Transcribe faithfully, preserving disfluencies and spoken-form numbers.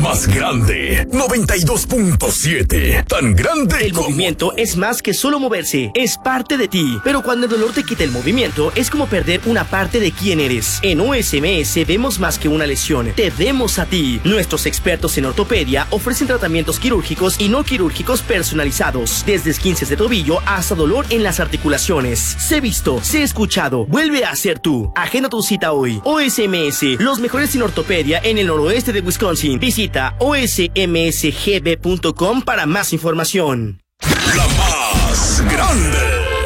más grande. noventa y dos punto siete. Tan grande El como... movimiento es más que solo moverse, es parte de ti. Pero cuando el dolor te quita el movimiento, es como perder una parte de quién eres. En O S M S vemos más que una lesión, te vemos a ti. Nuestros expertos en ortopedia ofrecen tratamientos quirúrgicos y no quirúrgicos personalizados, desde esguinces de tobillo hasta dolor en las articulaciones. Sé visto, sé escuchado, vuelve a ser tú. Agenda tu cita hoy. O S M S, los mejores en ortopedia en el noroeste de Wisconsin. Visita o s m s g b punto com para más información. La más grande.